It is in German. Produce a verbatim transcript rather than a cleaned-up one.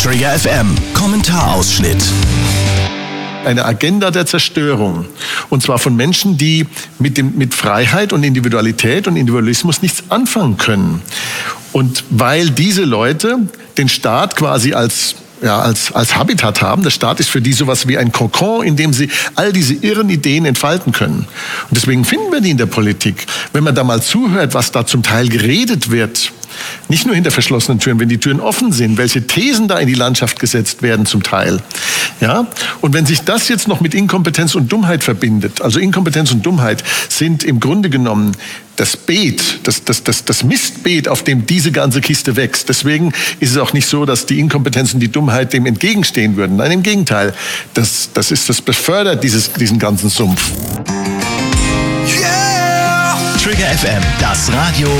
Trigger F M, Kommentarausschnitt. Eine Agenda der Zerstörung. Und zwar von Menschen, die mit, dem, mit Freiheit und Individualität und Individualismus nichts anfangen können. Und weil diese Leute den Staat quasi als Ja, als, als Habitat haben. Der Staat ist für die sowas wie ein Kokon, in dem sie all diese irren Ideen entfalten können. Und deswegen finden wir die in der Politik. Wenn man da mal zuhört, was da zum Teil geredet wird, nicht nur hinter verschlossenen Türen, wenn die Türen offen sind, welche Thesen da in die Landschaft gesetzt werden zum Teil. Ja? Und wenn sich das jetzt noch mit Inkompetenz und Dummheit verbindet, also Inkompetenz und Dummheit sind im Grunde genommen das Beet, das, das, das, das Mistbeet, auf dem diese ganze Kiste wächst. Deswegen ist es auch nicht so, dass die Inkompetenz und die Dummheit dem entgegenstehen würden. Nein, im Gegenteil. Das, das, ist, das befördert dieses, diesen ganzen Sumpf. Yeah! Trigger F M, das Radio